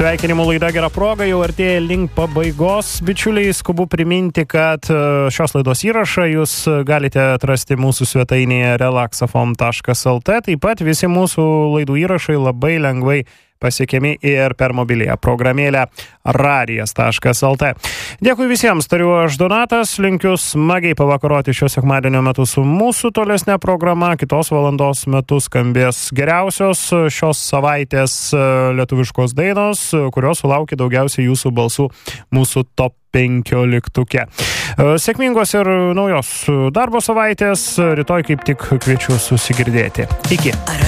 Sveikinimų laida Gera proga jau artėja link pabaigos. Bičiuliai, skubu priminti, kad šios laidos įrašą jūs galite atrasti mūsų svetainėje relaxafm.lt. Taip pat visi mūsų laidų įrašai labai lengvai pasiekiami ir per mobiliąją programėlę radijas.lt. Dėkui visiems, tariu aš Donatas, linkiu smagiai pavakaroti šio sekmadienio metu su mūsų tolesnė programa. Kitos valandos metu skambės geriausios šios savaitės lietuviškos dainos, kurios sulaukia daugiausiai jūsų balsų mūsų top 15. Sėkmingos ir naujos darbo savaitės. Rytoj kaip tik kviečiu susigirdėti. Iki.